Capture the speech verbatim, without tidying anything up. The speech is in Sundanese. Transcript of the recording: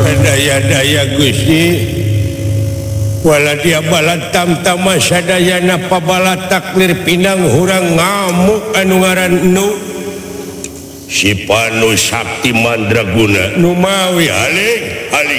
daya-daya Gustiwala dia balat tam-tama sadayana pabala taklir pinang hurang ngamuk anu ngaran Nu si Panu Sakti Mandraguna Numawi aling aling